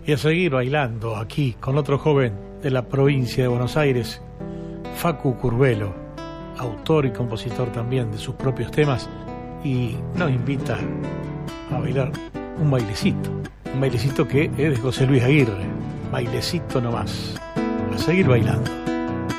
Y a seguir bailando aquí con otro joven de la provincia de Buenos Aires, Facu Curbelo, autor y compositor también de sus propios temas, y nos invita a bailar un bailecito que es de José Luis Aguirre, bailecito nomás, a seguir bailando.